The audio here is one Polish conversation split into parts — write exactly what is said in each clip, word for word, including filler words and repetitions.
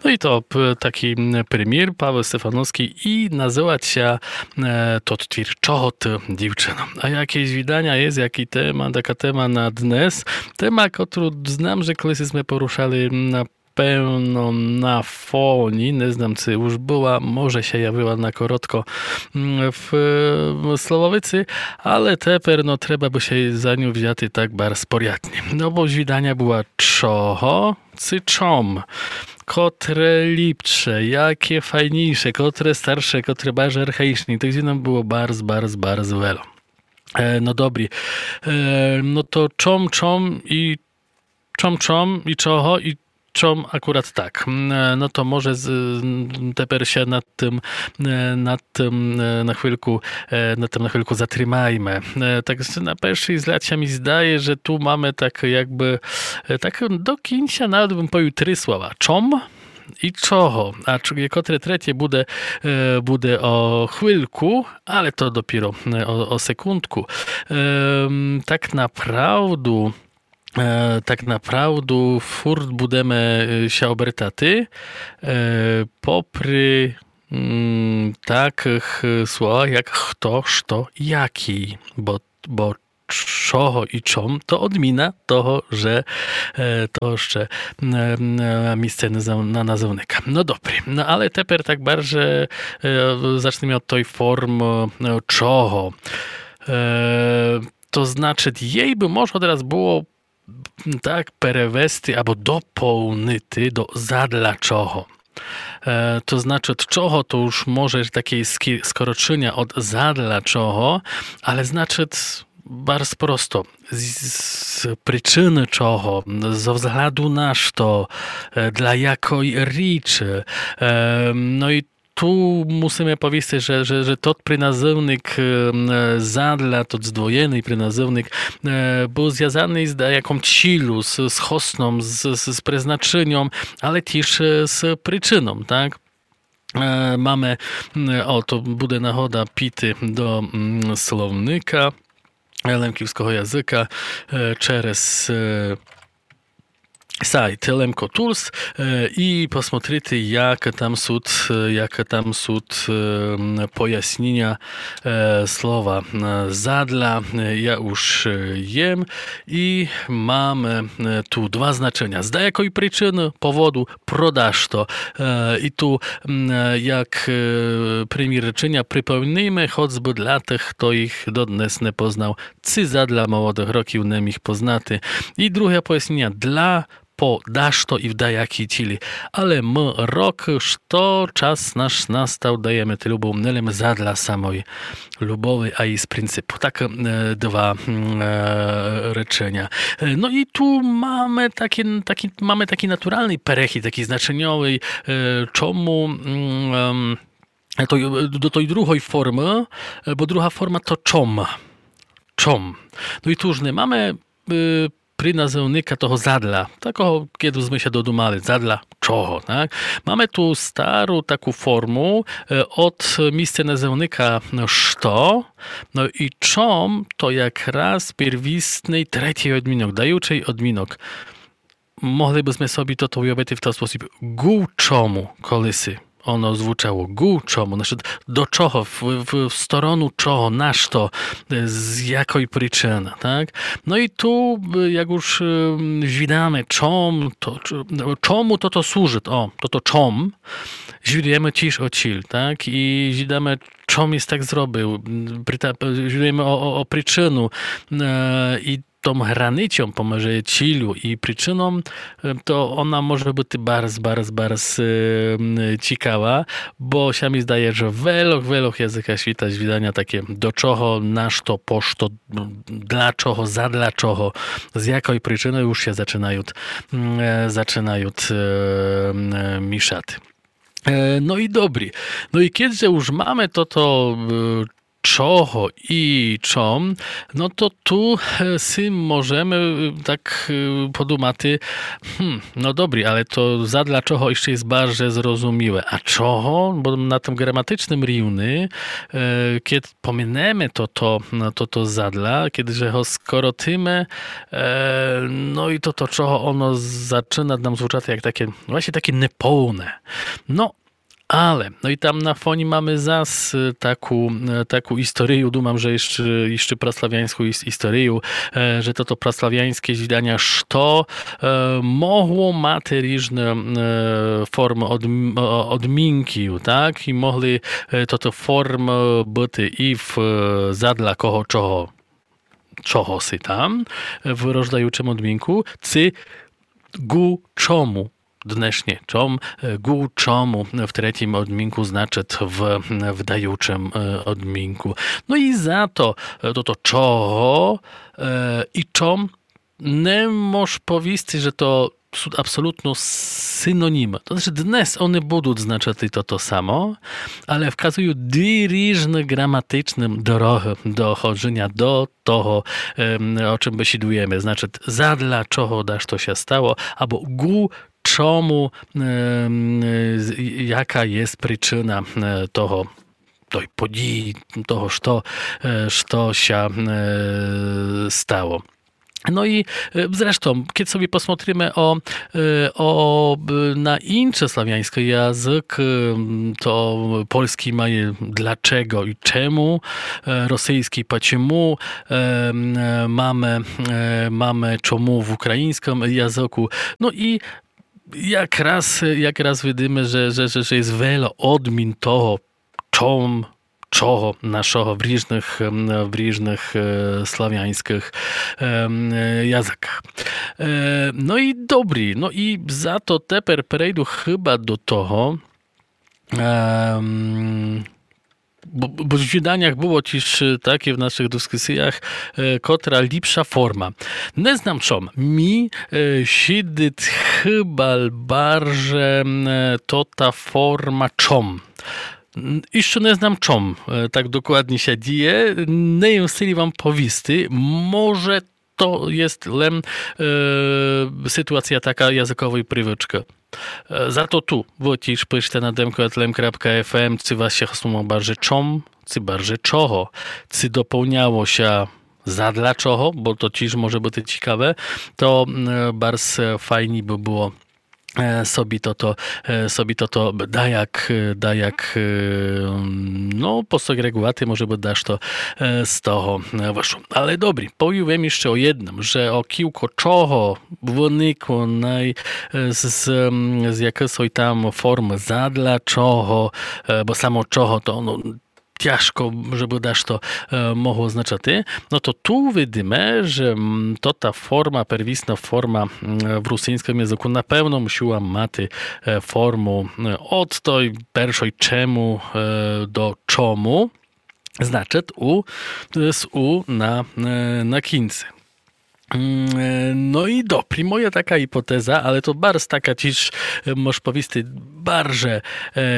No i to taki premier Paweł Stefanowski i nazywać się to twір «Чого ти, дівчино?». A jakieś widania jest, jaki temat, taka tema na dnes. Temat, który znam, że kiedyśmy poruszali na pełno na fonii, nie znam, czy już była, może się jawiła na korotko w Słowowicy, ale teper, no, trzeba by się za nią wziąć tak bardzo porядnie. No bo widania była «Czого?», czy «Czom?». Kotre lipsze, jakie fajniejsze, kotre starsze, kotre bardziej archaiczne. To gdzie nam było bardzo, bardzo, bardzo wiele. E, no dobry. E, no to czom, czom i czom, czom i czoho i czom akurat tak. E, no to może z, teper się nad tym, nad tym na chwilku, nad tym na chwilku zatrzymajmy. E, tak na pierwszej z lat się mi zdaje, że tu mamy tak jakby, tak do końca nawet bym powiedział trzy słowa. Czom i czoho, a które trzecie bude, bude o chwilku, ale to dopiero o, o sekundku. E, tak naprawdę E, tak naprawdę furt budemy się obertaty e, popry mm, takich słów jak kto, szto, jaki, bo, bo czoho i czom to odmina toho, że e, to jeszcze e, miejsce na, na nazewnika. No dobry, no ale teper tak bardzo e, zacznijmy od tej formy e, czoho. E, to znaczy jej by może teraz było tak perewesty albo dopełnyty do zadla czoho. E, to znaczy od czoho to już może takie skoroczenia od zadla czoho, ale znaczy bardzo prosto z, z przyczyny czoho, ze względu na to, e, dla jakiej riczy. E, no i tu musimy powiedzieć, że, że, że tot prinazywnik zadla, tot zdwojeny prinazywnik był związany z jaką cilu, z, z hostną, z, z, z przeznaczeniem, ale też z przyczyną, tak? Mamy, o, to bude nahoda pity do słownika lemkiewskiego języka przez сайт Lemko Tools i посмотрите, jak tam sud, jak tam sud pojaśnienia słowa zadla. Ja już jem i mamy tu dwa znaczenia. Z jakiej przyczyny, powodu, prodaż to. I tu jak premier rečenia przypomnijmy, choćby dla tych, kto ich do dnes nie poznał, cy zadla młodych roków nem ich poznaty. I drugie pojaśnienia dla podasz to i w jakiej cili. Ale my rok, to czas nasz nastał, dajemy ty lubą, nelem zadla samej lubowej, a i z pryncypu. Tak e, dwa e, reczenia. E, no i tu mamy taki, taki, mamy taki naturalny perechi, taki znaczeniowy, e, czemu mm, e, to, do tej drugiej formy, bo druga forma to czom. Czom. No i tu już nie mamy e, pri nazewnika toho zadla, takiego kiedyśmy się dodumali, zadla czoho, tak? Mamy tu starą taką formę od miejsca nazewnika szto, no i czom to jak raz pierwistny trzeci odmienok, dajucej odmienok. Moglibyśmy sobie to to ujawić w ten sposób. Gu czomu kolysy. Ono zwuczało gu czomu, znaczy do czoho, w, w, w stronę czoho, nasz to, z jakiej przyczyny, tak? No i tu, jak już widamy czom, to, czomu to to służy, o, to to czom, źródujemy cisz o cil, tak? I źródujemy, czom jest tak zrobił, źródujemy o, o, o przyczynu e, i tą granicą pomiędzy cilu i przyczyną, to ona może być bardzo, bardzo, bardzo e, ciekawa, bo się mi zdaje, że w wielu, wielu językach świata widania takie do czego, nasz to, posz to, dla czego, za dla czego, z jakiej przyczyny już się zaczynają, e, zaczynają e, miszaty. E, no i dobry. No i kiedy już mamy to, to czego i czom, no to tu si możemy tak podumaty, hmm, no dobry, ale to zadla czego jeszcze jest bardzo zrozumiałe. A czego? Bo na tym gramatycznym riwny, kiedy pominemy to, to, to, to zadla, kiedy że ho skorotymy, no i to, to czego ono zaczyna nam zwuczać jak takie, właśnie takie niepełne. No, ale, no i tam na fonie mamy zas taką, taką historię, dumam, że jeszcze, jeszcze praslawiańską historię, że to to praslawiańskie zdania, što e, mogło mać różne e, formy od, odminki, tak? I mogli to to formy być i w zadla kogo czego, czego sy tam, w rozdającym odminku, cy gu czomu. Dneśnie czom, gu czomu w trzecim odminku znaczy w, w dajuczym odminku. No i za to to, to czego i czom nie możesz powiedzieć, że to są absolutnie synonimy. To znaczy dnes one będą znaczyć to to samo, ale wskazują dwie różne gramatyczne drogi dochodzenia do toho, o czym besidujemy. Znaczy zadla czego dasz to się stało, albo gu czemu, jaka jest przyczyna toho, tej podii, toho, co, co się stało. No i zresztą, kiedy sobie posмотрimy o, o na inny sławiański język, to polski ma dlaczego i czemu, rosyjski почему, mamy, mamy czemu w ukraińskim języku. No i jak raz, jak raz widzimy, że, że, że, że jest wiele odmin toho, czom, czego naszego w różnych, w różnych sławiańskich językach. No i dobry, no i za to teper przejdę chyba do toho, um, Bo, bo w wydaniach było też takie w naszych dyskusjach, e, kotra lepsza forma. Nie znam czom. Mi e, siedzi chyba bardziej e, to ta forma czom. Jeszcze nie znam czom. E, tak dokładnie się dzieje. Nie wiem, chcę wam powiedzieć. Może to jest lem e, sytuacja taka językowej prywyczka. Za to tu, bo też piszcie na demko at lem kropka f m, czy was się hasło bardziej czom, czy bardziej czego, czy dopełniało się za dlaczego, bo to też może być ciekawe, to bardzo fajnie by było sobie to to, sobie to to da jak, da jak no posegregowaty może by dasz to z toho wyszło. Ale dobry, powiem jeszcze o jednym, że o kilku czego wynikło naj, z, z jakiej tam formy zadla czego, bo samo czego to ono ciężko, żeby dasz to e, mogło oznaczać, no to tu widzimy, że to ta forma, pierwotna forma w rosyjskim języku na pewno musiała mieć e, formę od tej pierwszej czemu e, do czomu, znaczy u, z u na, e, na końcu. No i dobry, moja taka hipoteza, ale to bardzo taka też, możesz powiedzieć, bardzo e,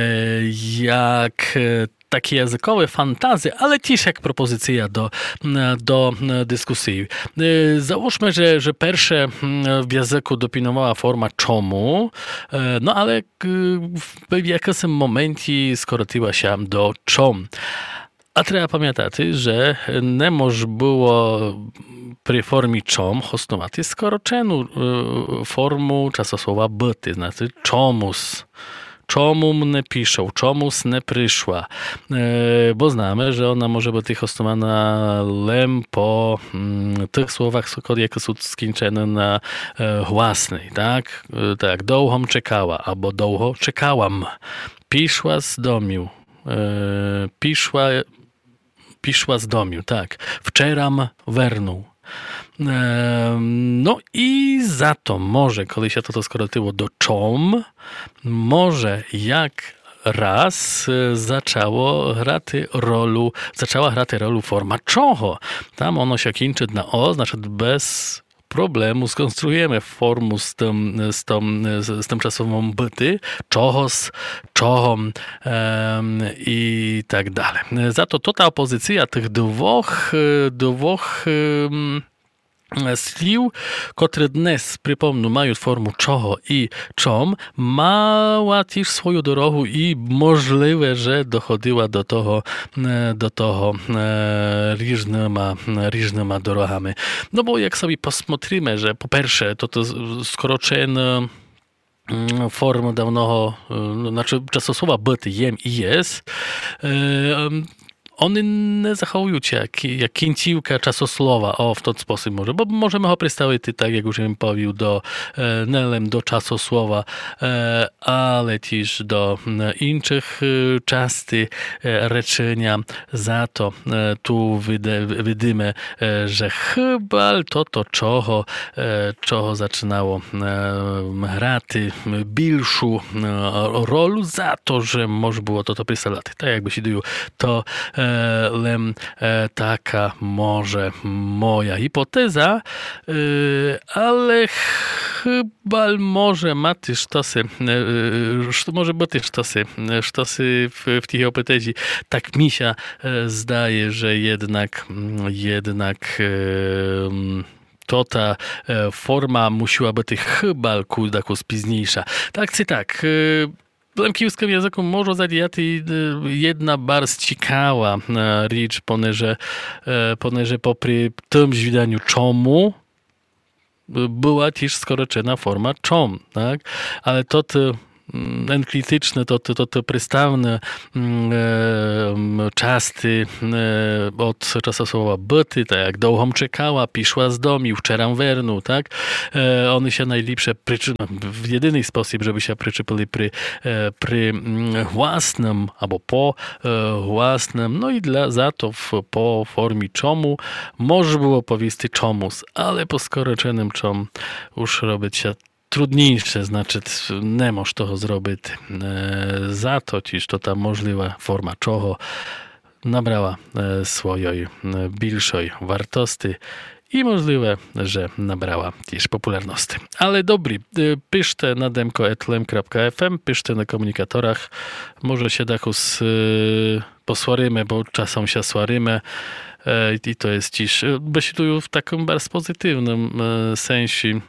jak takie językowe fantazje, ale też jak propozycja do, do dyskusji. Załóżmy, że, że pierwsze w języku dopinowała forma czomu, no ale w jakimś momencie skróciła się do czom. A trzeba pamiętać, że nie może było przy formie czom hostować skoroczenu formu czasosłowa byty, znaczy czomus. Czemu mnie piszą, czomus nie przyszła, e, bo znamy, że ona może być hostowana lem po mm, tych słowach, jakie są skończone na e, własnej, tak? E, tak, długo czekała, albo długo czekałam. Piszła z domu, e, piszła, piszła z domu, tak. Wczeram wernął. No i za to może, kiedy się to, to skróciło do czom, może jak raz zaczęło grać rolę, zaczęła grać rolę forma czego. Tam ono się kończy na o, znaczy bez problemu skonstruujemy formу z tym, z tą, z tym czasową byty, czohos, czohom um, i tak dalej. Za to to ta opozycja tych dwóch, dwóch um, слів, котрі днес, припомну, мають форму чого і чом, мала теж свою дорогу і можливе, що доходила до того, до того різними, різними дорогами. Ну, бо як собі посмотримо, що, по-перше, то, to скорочена forma dawnego, znaczy czasosłowa byty, jem i jest, one nie zachowują się jak, jak kęciłka czasosłowa, o, w ten sposób może, bo możemy go przedstawić tak, jak już bym powiedział, do e, nelem, do czasosłowa, e, ale też do e, innych e, czasty e, reczenia. Za to e, tu widzimy, e, że chyba to to, czego, e, czego zaczynało e, grać bільшу e, rolę, za to, że może było to to przedstawiać. Tak jakby się dzieje, to e, Lem, taka może moja hipoteza, ale chyba może ma też sztosy, może być sztosy, sztosy w, w tej hipotezie. Tak mi się zdaje, że jednak, jednak to ta forma musiała być chyba kudaku spóźniejsza. Tak czy tak, w lemkівському języku może zadіяти jedna bardzo ciekawa rzecz, ponieważ, ponieważ popri tym zwidaniu czomu była też skoroczona forma czom, tak? Ale to enklityczne, to, to, to, to przystawne e, czasty e, od czasosłowa byty, tak jak długo czekała, piszła z domu, wczoraj wernu, tak? E, one się najlepsze przyczyny, w jedyny sposób, żeby się przyczepili przy, e, przy własnym, albo po e, własnym, no i dla, za to w, po formie czomu może było powiedzieć czomus, ale po skoroczonym czom już robić się trudniejsze, znaczy nie możesz tego zrobić. E, za to też to ta możliwa forma czego nabrała e, swojej e, większej wartości i możliwe, że nabrała też popularności. Ale dobry, e, piszcie na demko kropka lem kropka ef em, piszcie na komunikatorach, może się dakus e, posłarymy, bo czasem się słarymy e, i to jest też, besiduję w takim bardzo pozytywnym e, sensie.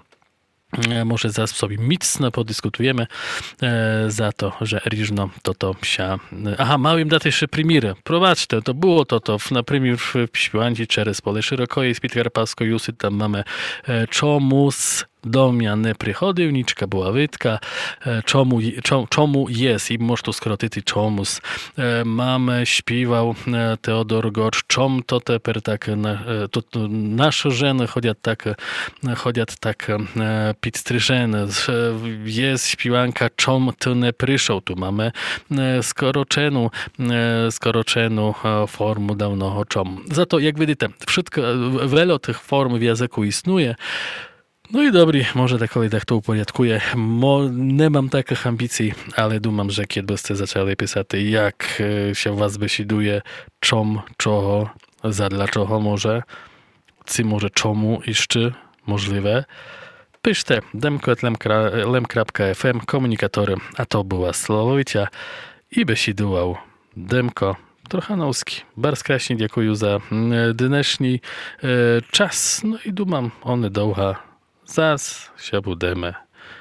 Może zaraz sobie mocno podyskutujemy e, za to, że różno to to się... Aha, małym dać jeszcze premierę. Prowadźcie, to było to to, na przykład w Śpiwandzie przez pole szerokoje z Pitkarpacko-Jusy, tam mamy e, czomus do mnie przychodził, niczka była wydka, czemu, czemu jest, i może to skrócić czomus. Mamy śpiewał Teodor Gocz, czom to teper tak, to, nasze żeny chodzą tak, chodzą tak підстрижene. Jest śpiewanka, czom ty nie przyszł. Tu mamy skoroczenu, skoroczenu formę dawnego czom. Za to, jak widzicie, wszystko, wiele tych form w języku istnieje. No i dobry, może tak kolej tak to uporядkuję. Mo, nie mam takich ambicji, ale dumam, że kiedy byście zaczęli pisać, jak się was besiduje, czom, czego, za dlaczego może, czy może czemu jeszcze możliwe. Piszcie demko kropka lem kropka ef em, komunikatory, a to była Słowowicia i besiduwał Demko Trochanowski. Bardzo kraśnie dziękuję za dnešní czas. No i dumam, one dołha. Zas się budemy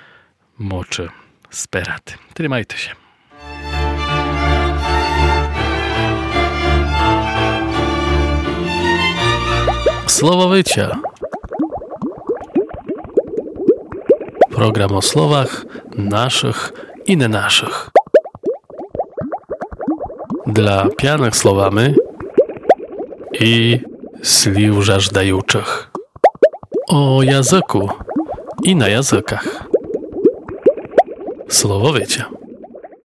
moczy speraty. Trzymajcie się. Słowowicia. Program o słowach naszych i nie naszych. Dla pijanych słowami i sliw żażdajuczych. O języku i na językach. Słowowicia.